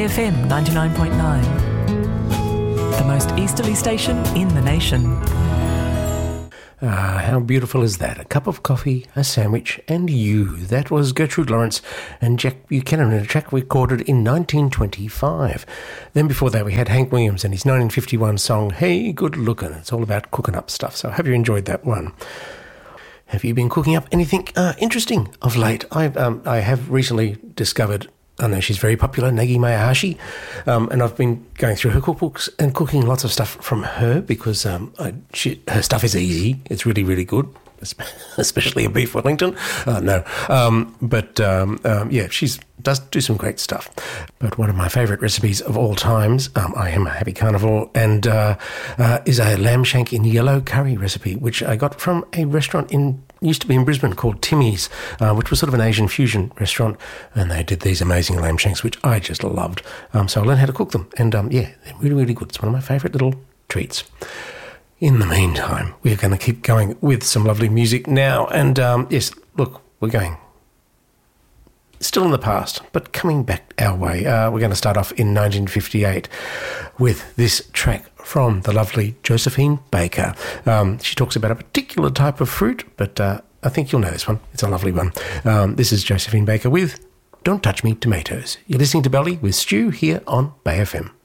Bay FM 99.9, the most easterly station in the nation. How beautiful is that? A cup of coffee, a sandwich, and you. That was Gertrude Lawrence and Jack Buchanan in a track recorded in 1925. Then before that we had Hank Williams and his 1951 song, Hey Good Lookin'. It's all about cooking up stuff, so I hope you enjoyed that one. Have you been cooking up anything interesting of late? I have recently discovered, I know she's very popular, Nagi Mayahashi, and I've been going through her cookbooks and cooking lots of stuff from her because her stuff is easy. It's really, really good, especially a beef Wellington. Yeah, she does do some great stuff. But one of my favourite recipes of all times, I am a happy carnivore, and is a lamb shank in yellow curry recipe, which I got from a restaurant used to be in Brisbane called Timmy's, which was sort of an Asian fusion restaurant, and they did these amazing lamb shanks, which I just loved. So I learned how to cook them, and they're really, really good. It's one of my favourite little treats. In the meantime, we're going to keep going with some lovely music now, and yes, look, we're going still in the past, but coming back our way. We're going to start off in 1958 with this track from the lovely Josephine Baker. She talks about a particular type of fruit, but I think you'll know this one. It's a lovely one. This is Josephine Baker with Don't Touch Me Tomatoes. You're listening to Belly with Stu here on Bay FM.